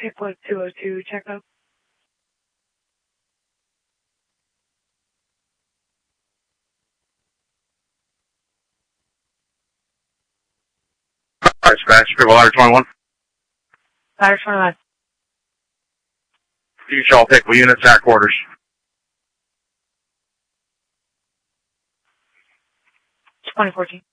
8.202, check up. Dispatch, Triple Ladder 21. Ladder 21. You shall pick the units at quarters. Twenty 14.